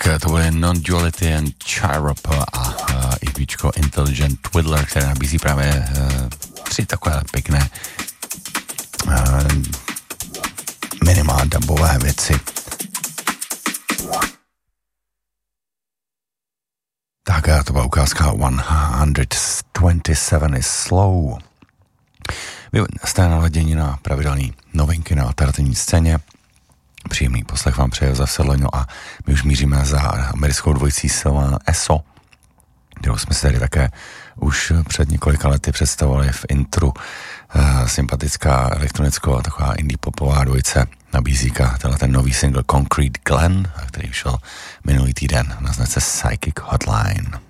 To bude Non-Duality and Chirop a EPčko Intelligent Twiddler, které nabízí právě 3 takové pěkné minimál dubové věci. Tak to byla ukázka 127 is Slow. Vy jste naladěni na pravidelné novinky na alternativní scéně. Příjemný poslech vám přeje Josef Sedleňo a my už míříme za americkou dvojicí Sylvan Esso, kterou jsme si tady také už před několika lety představovali v intru. Sympatická elektronická taková indie popová dvojice nabízí ten nový single Concrete Glen, který vyšel minulý týden na značce Psychic Hotline.